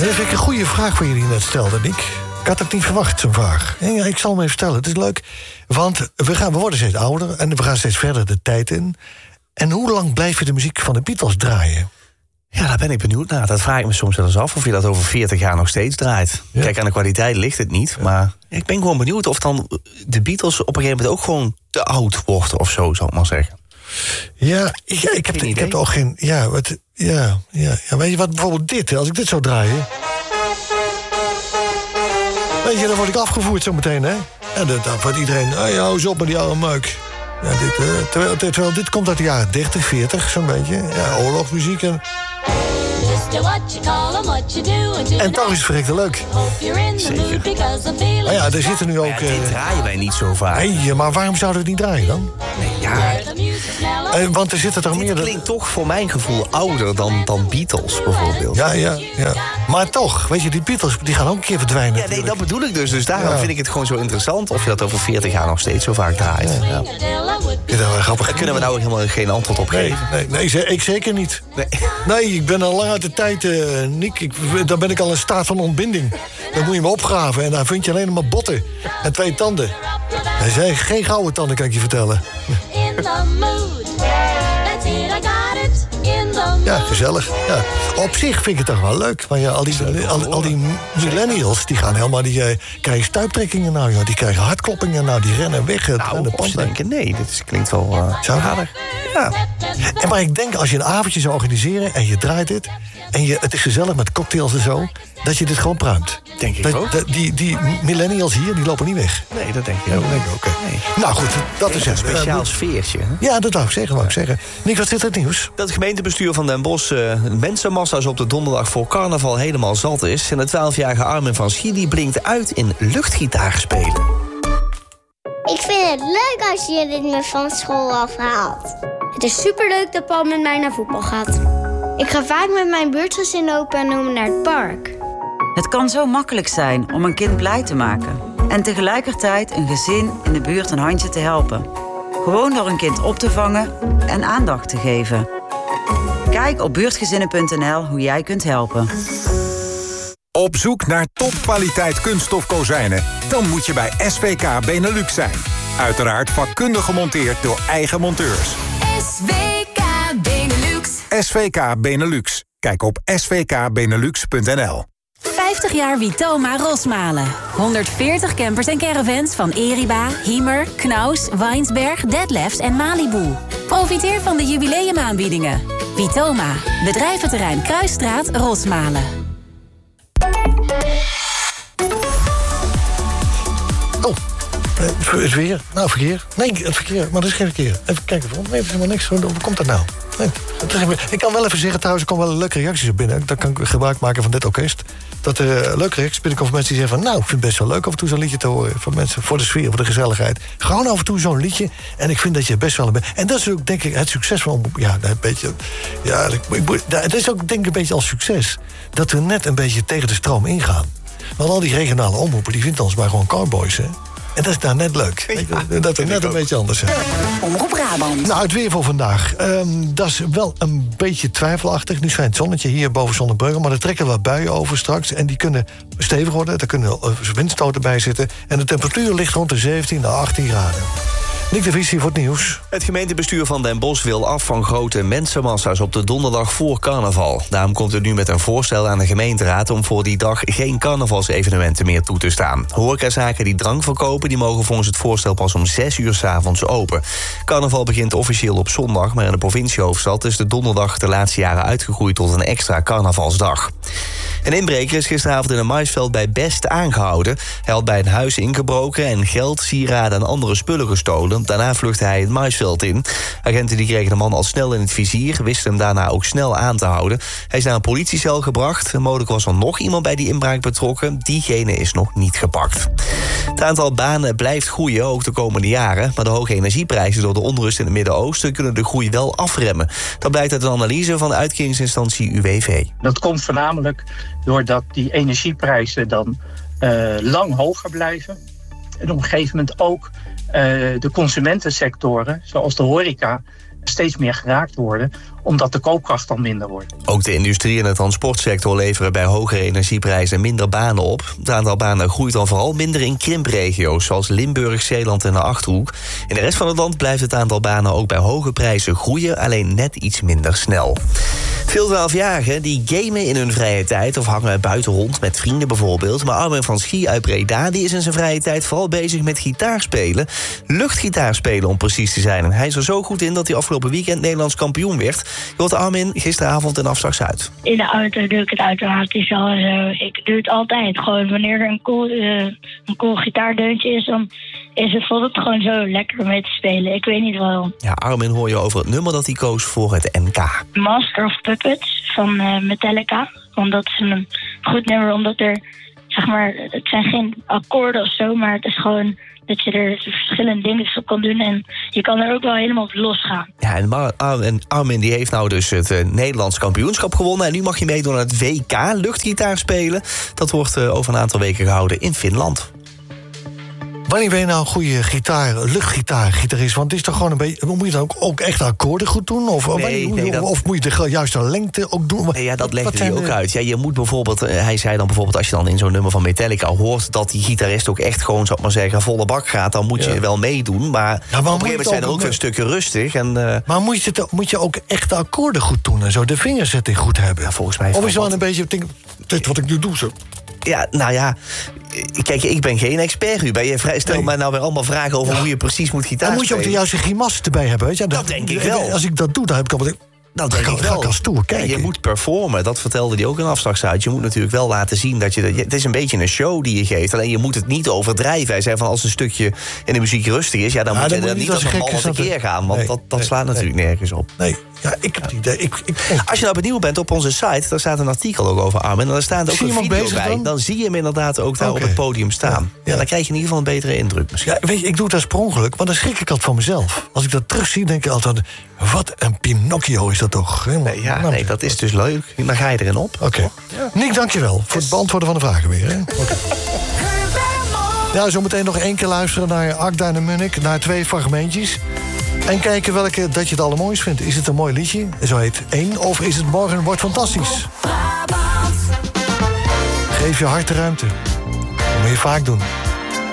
Dat vind ik een goede vraag van jullie net stelde, Nick. Ik had het niet verwacht, zo'n vraag. Ja, ik zal hem even stellen. Het is leuk, want we worden steeds ouder... en we gaan steeds verder de tijd in. En hoe lang blijf je de muziek van de Beatles draaien? Ja, daar ben ik benieuwd naar. Dat vraag ik me soms wel eens af, of je dat over 40 jaar nog steeds draait. Ja. Kijk, aan de kwaliteit ligt het niet, maar ik ben gewoon benieuwd... of dan de Beatles op een gegeven moment ook gewoon te oud wordt of zo, zou ik maar zeggen. Ja, ik heb er ook geen... Ja, weet je wat, bijvoorbeeld dit, als ik dit zou draaien... Weet je, dan word ik afgevoerd zometeen, hè? En dan wordt iedereen, hou eens op met die oude meuk. Ja, terwijl dit komt uit de jaren 30, 40, zo'n beetje. Ja, oorlogsmuziek en... En toch is het verrekte leuk. Zeker. Maar ja, er zitten nu ook... dit draaien wij niet zo vaak. Nee, maar waarom zouden we het niet draaien dan? Nee, ja... want er zitten toch meer... Dit klinkt toch voor mijn gevoel ouder dan Beatles, bijvoorbeeld. Ja. Maar toch, weet je, die Beatles die gaan ook een keer verdwijnen. Ja, nee, dat bedoel ik dus. Dus daarom vind ik het gewoon zo interessant... of je dat over 40 jaar nog steeds zo vaak draait. Ja. Daar kunnen we nou ook helemaal geen antwoord op geven. Nee, ik zeker niet. Nee, ik ben al lang uit de tijd, Nick. Dan ben ik al in staat van ontbinding. Dan moet je me opgraven en dan vind je alleen maar botten. En 2 tanden. Hij zei, geen gouden tanden, kan ik je vertellen. Ja, gezellig. Ja. Op zich vind ik het toch wel leuk. Maar ja, al die millennials, die gaan helemaal... die krijgen stuiptrekkingen nou, joh. Die krijgen hartkloppingen nou, die rennen weg. Of ze denken, nee, dit klinkt wel aardig. Ja. Maar ik denk, als je een avondje zou organiseren en je draait dit... en het is gezellig met cocktails en zo... dat je dit gewoon pruimt. Denk ik ook. Die millennials hier, die lopen niet weg. Nee, dat denk ik ook. Nee. Nou goed, dat is een speciaal sfeertje. Hè? Ja, dat wou ik zeggen. Nick, wat zit er het nieuws? Dat het gemeentebestuur van Den Bosch mensenmassa's op de donderdag voor carnaval helemaal zat is. En de 12-jarige Armin van Schie blinkt uit in luchtgitaar spelen. Ik vind het leuk als je dit me van school afhaalt. Het is superleuk dat Paul met mij naar voetbal gaat. Ik ga vaak met mijn buurtgezin opa en oma naar het park. Het kan zo makkelijk zijn om een kind blij te maken. En tegelijkertijd een gezin in de buurt een handje te helpen. Gewoon door een kind op te vangen en aandacht te geven. Kijk op buurtgezinnen.nl hoe jij kunt helpen. Op zoek naar topkwaliteit kunststof kozijnen? Dan moet je bij SVK Benelux zijn. Uiteraard vakkundig gemonteerd door eigen monteurs. SVK Benelux. SVK Benelux. Kijk op svkbenelux.nl. 50 jaar Vitoma Rosmalen. 140 campers en caravans van Eriba, Hiemer, Knaus, Weinsberg, Detlefs en Malibu. Profiteer van de jubileumaanbiedingen. Vitoma, bedrijventerrein Kruisstraat, Rosmalen. Oh, het weer. Nou, verkeer. Nee, het verkeer, maar dat is geen verkeer. Even kijken, nee, er is helemaal niks. Hoe komt dat nou? Nee, ik kan wel even zeggen, trouwens, er komen wel leuke reacties op binnen. Dan kan ik gebruik maken van dit orkest. Dat er leuke reacties binnenkomen van mensen die zeggen van... nou, ik vind het best wel leuk af en toe zo'n liedje te horen. Van mensen, voor de sfeer, voor de gezelligheid. Gewoon af en toe zo'n liedje. En ik vind dat je best wel... En dat is ook, denk ik, het succes van... Ja, een beetje... Ja, dat is ook, denk ik, een beetje als succes. Dat we net een beetje tegen de stroom ingaan. Want al die regionale omroepen, die vinden ons maar gewoon cowboys, hè. En dat is nou net leuk. Ja, dat we net een beetje anders zijn. Omroep Brabant. Nou, het weer voor vandaag. Dat is wel een beetje twijfelachtig. Nu schijnt het zonnetje hier boven Zonnebreugel. Maar er trekken wat buien over straks. En die kunnen stevig worden. Daar kunnen windstoten bij zitten. En de temperatuur ligt rond de 17 naar 18 graden. Nick de Vries hier voor het nieuws. Het gemeentebestuur van Den Bosch wil af van grote mensenmassa's op de donderdag voor carnaval. Daarom komt het nu met een voorstel aan de gemeenteraad om voor die dag geen carnavalsevenementen meer toe te staan. Horecazaken die drank verkopen, die mogen volgens het voorstel pas om 6 uur 's avonds open. Carnaval begint officieel op zondag, maar in de provinciehoofdstad is de donderdag de laatste jaren uitgegroeid tot een extra carnavalsdag. Een inbreker is gisteravond in een maisveld bij Best aangehouden. Hij had bij een huis ingebroken en geld, sieraden en andere spullen gestolen. Daarna vluchtte hij het maisveld in. Agenten die kregen de man al snel in het vizier, wisten hem daarna ook snel aan te houden. Hij is naar een politiecel gebracht. Mogelijk was er nog iemand bij die inbraak betrokken. Diegene is nog niet gepakt. Het aantal banen blijft groeien, ook de komende jaren. Maar de hoge energieprijzen door de onrust in het Midden-Oosten kunnen de groei wel afremmen. Dat blijkt uit een analyse van de uitkeringsinstantie UWV. Dat komt voornamelijk doordat die energieprijzen dan lang hoger blijven. En op een gegeven moment ook de consumentensectoren, zoals de horeca, steeds meer geraakt worden, omdat de koopkracht dan minder wordt. Ook de industrie en de transportsector leveren bij hogere energieprijzen minder banen op. Het aantal banen groeit dan vooral minder in krimpregio's, zoals Limburg, Zeeland en de Achterhoek. In de rest van het land blijft het aantal banen ook bij hoge prijzen groeien, alleen net iets minder snel. Veel 12-jarigen die gamen in hun vrije tijd of hangen buiten rond met vrienden bijvoorbeeld. Maar Armin van Schie uit Breda die is in zijn vrije tijd vooral bezig met gitaarspelen. Luchtgitaarspelen om precies te zijn. En hij is er zo goed in dat hij afgelopen weekend Nederlands kampioen werd. Je hoort Armin gisteravond in Afslag Zuid. In de auto doe ik het automatisch al en zo. Ik doe het altijd. Gewoon wanneer er een cool gitaardeuntje is, dan voelt het gewoon zo lekker om mee te spelen. Ik weet niet waarom. Ja, Armin hoor je over het nummer dat hij koos voor het NK. Master of Puppets van Metallica. Want dat is een goed nummer, omdat er, zeg maar, het zijn geen akkoorden of zo, maar het is gewoon dat je er verschillende dingen op kan doen en je kan er ook wel helemaal op losgaan. Ja, en Armin die heeft nou dus het Nederlands kampioenschap gewonnen en nu mag je meedoen aan het WK luchtgitaar spelen. Dat wordt over een aantal weken gehouden in Finland. Wanneer ben je nou een goede luchtgitaargitarist? Want het is toch gewoon een beetje... Moet je dan ook echt akkoorden goed doen? Of moet je de juiste lengte ook doen? Nee, ja, dat legt hij ook uit. Ja, je moet bijvoorbeeld... Hij zei dan bijvoorbeeld, als je dan in zo'n nummer van Metallica hoort dat die gitarist ook echt gewoon, zou ik maar zeggen, volle bak gaat, dan moet je wel meedoen. Maar op een gegeven moment zijn er ook weer een stukje rustig. Maar moet je ook echt de akkoorden goed doen en zo? De vingerzetting goed hebben? Ja, volgens mij. Of is het wel een beetje... Dit wat ik nu doe, zo. Ja, nou ja... Kijk, ik ben geen expert, Ruben. Stel mij nou weer allemaal vragen over hoe je precies moet gitaar spelen. Dan moet je ook de juiste grimassen erbij hebben. Weet je? Dat denk ik wel. Als ik dat doe, dan heb ik al... Dat denk ik wel. Ga ik als stoer kijken. Ja, je moet performen, dat vertelde hij ook in Afslagsuit. Je moet natuurlijk wel laten zien dat het is een beetje een show die je geeft. Alleen je moet het niet overdrijven. Hij zei van als een stukje in de muziek rustig is, dan moet je er niet als een man een keer gaan. Want dat slaat natuurlijk nergens op. Nee, ja, ik heb het idee. Als je nou benieuwd bent op onze site, daar staat een artikel ook over Armin. En daar staat ook een video bij. Dan zie je hem inderdaad ook daar op het podium staan. Ja, dan krijg je in ieder geval een betere indruk misschien. Ja, weet je, ik doe het als per ongeluk, maar dan schrik ik altijd van mezelf. Als ik dat terugzie, denk ik altijd, wat een Pinocchio is dat toch? Nee, dat is dus leuk. Dan ga je erin op. Oké. Ja. Nick, dankjewel voor het beantwoorden van de vragen weer. Hè? Okay. Ja, zometeen nog 1 keer luisteren naar Akda en Munnik, naar 2 fragmentjes. En kijken welke dat je het allermooist vindt. Is het een mooi liedje, zo heet 1, of is het morgen wordt fantastisch? Geef je hart de ruimte. Dat moet je vaak doen.